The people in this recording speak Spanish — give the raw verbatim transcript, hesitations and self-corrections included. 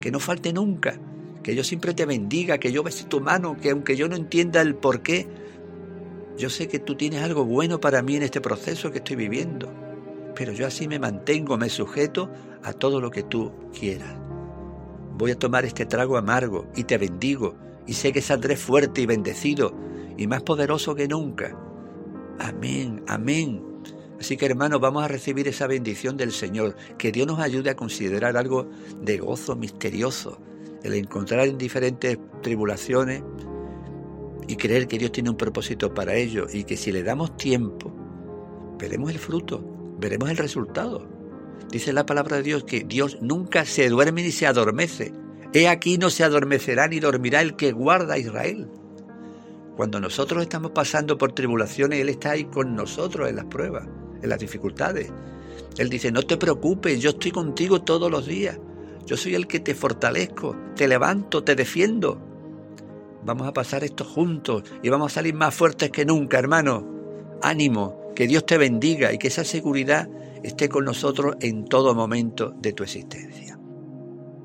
que no falte nunca, que yo siempre te bendiga, que yo bese tu mano, que aunque yo no entienda el por qué, yo sé que tú tienes algo bueno para mí en este proceso que estoy viviendo, pero yo así me mantengo, me sujeto a todo lo que tú quieras. Voy a tomar este trago amargo y te bendigo, y sé que saldré fuerte y bendecido y más poderoso que nunca. Amén, amén. Así que, hermanos, vamos a recibir esa bendición del Señor, que Dios nos ayude a considerar algo de gozo misterioso, el encontrar en diferentes tribulaciones y creer que Dios tiene un propósito para ello, y que si le damos tiempo, veremos el fruto, veremos el resultado. Dice la palabra de Dios que Dios nunca se duerme ni se adormece. He aquí no se adormecerá ni dormirá el que guarda a Israel. Cuando nosotros estamos pasando por tribulaciones, Él está ahí con nosotros en las pruebas, en las dificultades. Él dice, no te preocupes, yo estoy contigo todos los días. Yo soy el que te fortalezco, te levanto, te defiendo. Vamos a pasar esto juntos y vamos a salir más fuertes que nunca, hermano. Ánimo, que Dios te bendiga y que esa seguridad esté con nosotros en todo momento de tu existencia.